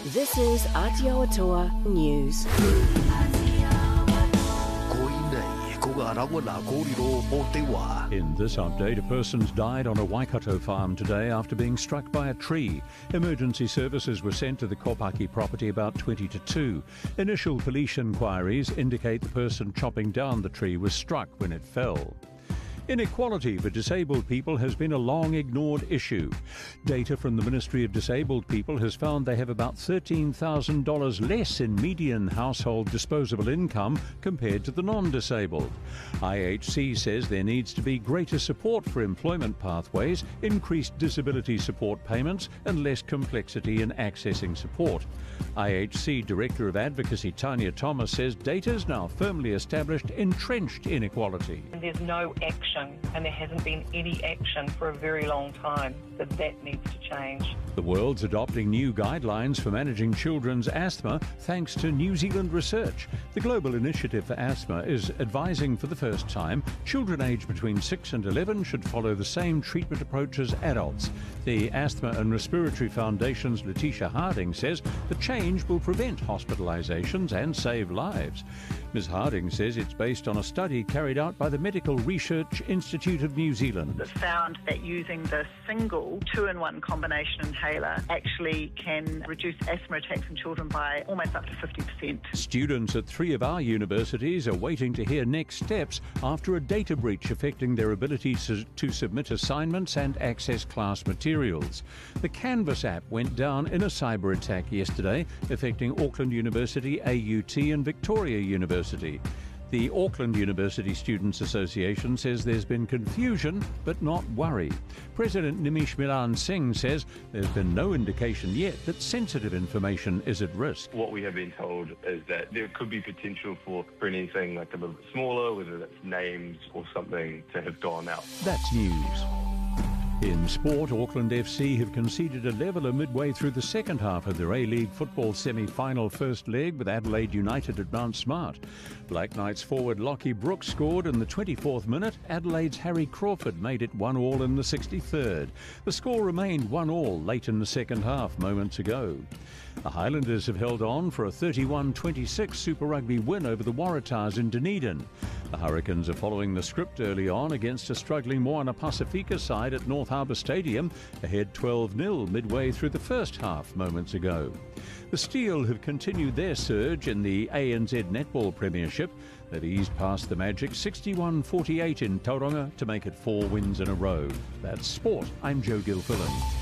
This is Aotearoa News. In this update, a person's died on a Waikato farm today after being struck by a tree. Emergency services were sent to the Kopaki property about 20 to 2. Initial police inquiries indicate the person chopping down the tree was struck when it fell. Inequality for disabled people has been a long-ignored issue. Data from the Ministry of Disabled People has found they have about $13,000 less in median household disposable income compared to the non-disabled. IHC says there needs to be greater support for employment pathways, increased disability support payments and less complexity in accessing support. IHC Director of Advocacy Tanya Thomas says data is now firmly established entrenched inequality. There's no action, and there hasn't been any action for a very long time, so that needs to change. The world's adopting new guidelines for managing children's asthma thanks to New Zealand research. The Global Initiative for Asthma is advising for the first time children aged between 6 and 11 should follow the same treatment approach as adults. The Asthma and Respiratory Foundation's Letitia Harding says the change will prevent hospitalisations and save lives. Ms Harding says it's based on a study carried out by the Medical Research Institute of New Zealand. It found that using the single 2-in-1 combination inhaler actually can reduce asthma attacks in children by almost up to 50%. Students at 3 of our universities are waiting to hear next steps after a data breach affecting their ability to submit assignments and access class materials. The Canvas app went down in a cyber attack yesterday, affecting Auckland University, AUT and Victoria University. The Auckland University Students Association says there's been confusion but not worry. President Nimish Milan Singh says there's been no indication yet that sensitive information is at risk. What we have been told is that there could be potential for anything like a little bit smaller, whether that's names or something, to have gone out. That's news. In sport, Auckland FC have conceded a leveller midway through the second half of their A-League football semi-final first leg with Adelaide United at Mount Smart. Black Knights forward Lockie Brooks scored in the 24th minute. Adelaide's Harry Crawford made it 1-1 in the 63rd. The score remained 1-1 late in the second half moments ago. The Highlanders have held on for a 31-26 Super Rugby win over the Waratahs in Dunedin. The Hurricanes are following the script early on against a struggling Moana Pasifika side at North Harbour Stadium, ahead 12-0 midway through the first half moments ago. The Steel have continued their surge in the ANZ Netball Premiership. They've eased past the Magic 61-48 in Tauranga to make it 4 wins in a row. That's sport. I'm Joe Gilfillan.